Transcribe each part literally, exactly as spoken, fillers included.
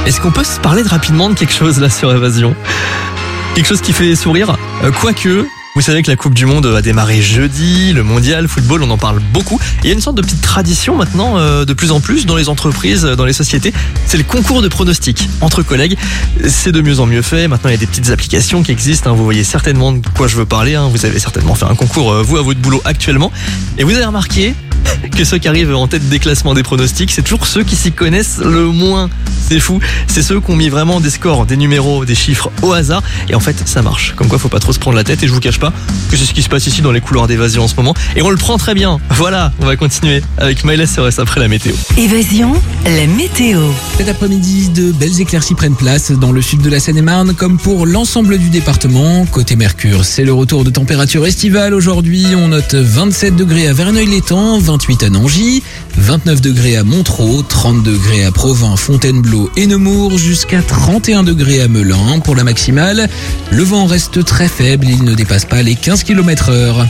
Est-ce qu'on peut se parler de rapidement de quelque chose là sur Évasion ? Quelque chose qui fait sourire ? euh, Quoique, vous savez que la Coupe du Monde a démarré jeudi, le mondial, football, on en parle beaucoup. Il y a une sorte de petite tradition maintenant, euh, de plus en plus dans les entreprises, dans les sociétés. C'est le concours de pronostics entre collègues. C'est de mieux en mieux fait. Maintenant, il y a des petites applications qui existent. Hein. Vous voyez certainement de quoi je veux parler. Hein. Vous avez certainement fait un concours, euh, vous, à votre boulot actuellement. Et vous avez remarqué que ceux qui arrivent en tête des classements des pronostics, c'est toujours ceux qui s'y connaissent le moins. C'est fou. C'est ceux qui ont mis vraiment des scores, des numéros, des chiffres au hasard. Et en fait, ça marche. Comme quoi, faut pas trop se prendre la tête. Et je vous cache pas que c'est ce qui se passe ici dans les couloirs d'Évasion en ce moment. Et on le prend très bien. Voilà, on va continuer avec Maëlys Serres après la météo. Évasion, la météo. Cet après-midi, de belles éclaircies prennent place dans le sud de la Seine-et-Marne, comme pour l'ensemble du département. Côté Mercure, c'est le retour de température estivale. Aujourd'hui, on note vingt-sept degrés à Verneuil-l'Étang, vingt-huit à Nangy, vingt-neuf degrés à Montereau, trente degrés à Provins, Fontainebleau et Nemours, jusqu'à trente et un degrés à Melun pour la maximale. Le vent reste très faible, il ne dépasse pas les quinze kilomètres heure.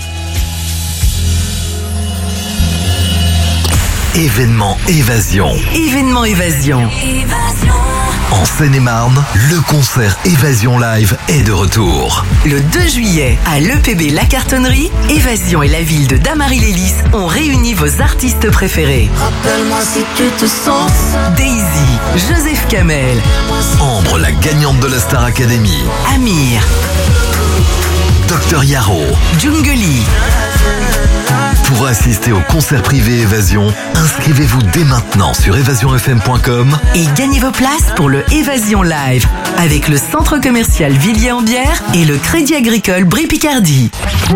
Événement Évasion. Événement Évasion. En Seine-et-Marne, le concert Évasion Live est de retour. Le deux juillet, à l'E P B La Cartonnerie, Évasion et la ville de Damary-Lélis ont réuni vos artistes préférés. Rappelle-moi si tu te sens. Daisy, Joseph Kamel, Ambre, la gagnante de la Star Academy. Amir, Docteur Yaro. Djungeli. Pour assister au concert privé Évasion, inscrivez-vous dès maintenant sur évasion f m point com Et gagnez vos places pour le Évasion Live avec le centre commercial Villiers-en-Bière et le Crédit Agricole Brie-Picardie.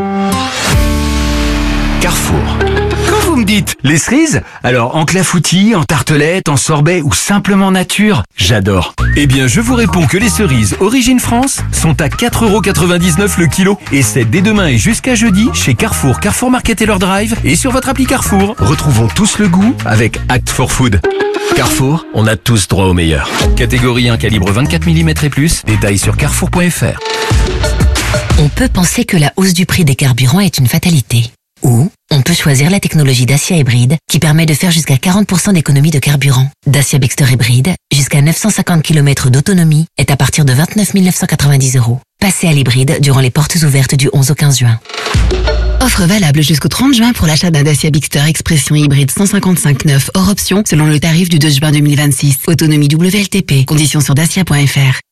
Carrefour. Quand vous me dites les cerises, alors en clafoutis, en tartelette, en sorbet ou simplement nature, j'adore. Eh bien, je vous réponds que les cerises Origine France sont à quatre euros quatre-vingt-dix-neuf le kilo. Et c'est dès demain et jusqu'à jeudi chez Carrefour, Carrefour Market et leur drive et sur votre appli Carrefour. Retrouvons tous le goût avec Act for Food. Carrefour, on a tous droit au meilleur. Catégorie un, calibre vingt-quatre millimètres et plus. Détails sur carrefour point f r. On peut penser que la hausse du prix des carburants est une fatalité. Ou on peut choisir la technologie Dacia Hybride qui permet de faire jusqu'à quarante pour cent d'économie de carburant. Dacia Bexter Hybride, jusqu'à neuf cent cinquante kilomètres d'autonomie, est à partir de vingt-neuf mille neuf cent quatre-vingt-dix euros. Passez à l'hybride durant les portes ouvertes du onze au quinze juin. Offre valable jusqu'au trente juin pour l'achat d'un Dacia Bixter Expression hybride cent cinquante-cinq neuf hors option selon le tarif du deux juin deux mille vingt-six. Autonomie W L T P. Conditions sur dacia point f r.